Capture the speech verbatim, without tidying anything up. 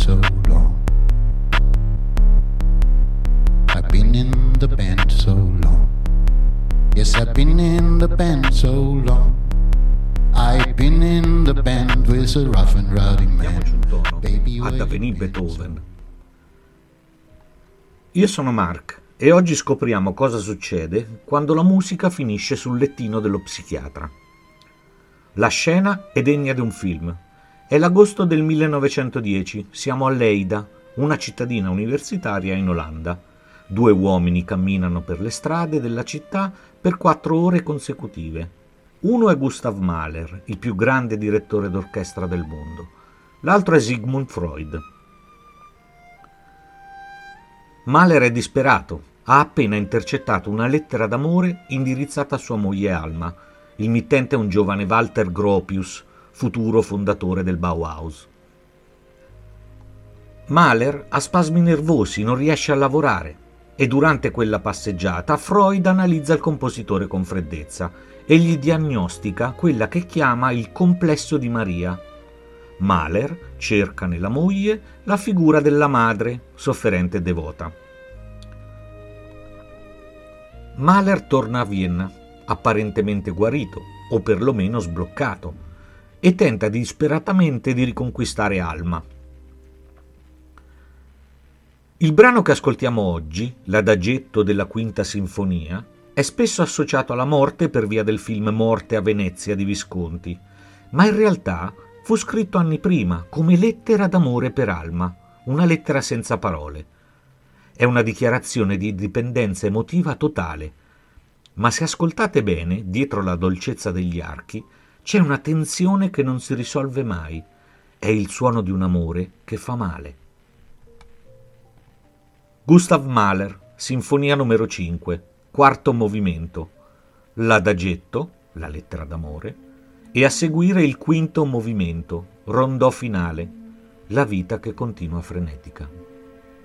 so long. I've been in the band so long. Yes, I've been in the band so long. I've been in the band with a rough and rowdy man. Diamoci un tono Baby, ad where Avenue you been Beethoven. so- Io sono Mark e oggi scopriamo cosa succede quando la musica finisce sul lettino dello psichiatra. La scena è degna di un film. È l'agosto del millenovecentodieci, siamo a Leida, una cittadina universitaria in Olanda. Due uomini camminano per le strade della città per quattro ore consecutive. Uno è Gustav Mahler, il più grande direttore d'orchestra del mondo. L'altro è Sigmund Freud. Mahler è disperato. Ha appena intercettato una lettera d'amore indirizzata a sua moglie Alma. Il mittente è un giovane Walter Gropius, futuro fondatore del Bauhaus. Mahler ha spasmi nervosi, non riesce a lavorare e durante quella passeggiata Freud analizza il compositore con freddezza e gli diagnostica quella che chiama il complesso di Maria. Mahler cerca nella moglie la figura della madre, sofferente e devota. Mahler torna a Vienna, apparentemente guarito, o perlomeno sbloccato, e tenta disperatamente di riconquistare Alma. Il brano che ascoltiamo oggi, l'adagietto della Quinta Sinfonia, è spesso associato alla morte per via del film Morte a Venezia di Visconti, ma in realtà fu scritto anni prima come lettera d'amore per Alma, una lettera senza parole. È una dichiarazione di dipendenza emotiva totale, ma se ascoltate bene, dietro la dolcezza degli archi, c'è una tensione che non si risolve mai. È il suono di un amore che fa male. Gustav Mahler, Sinfonia numero cinque, quarto movimento. L'adagietto, la lettera d'amore, e a seguire il quinto movimento, rondò finale, la vita che continua frenetica.